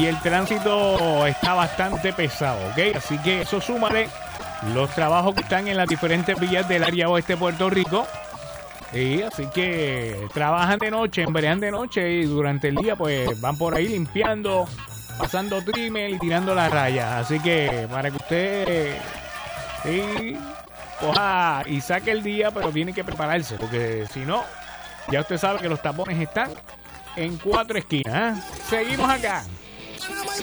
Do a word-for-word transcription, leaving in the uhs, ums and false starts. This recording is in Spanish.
y el tránsito está bastante pesado, ¿ok? Así que eso súmale los trabajos que están en las diferentes vías del área oeste de Puerto Rico. Y así que trabajan de noche, embrean de noche y durante el día pues van por ahí limpiando, pasando trimmer y tirando las rayas. Así que para que usted sí, coja y saque el día, pero tiene que prepararse, porque si no, ya usted sabe que los tapones están en cuatro esquinas, ¿eh? Seguimos acá.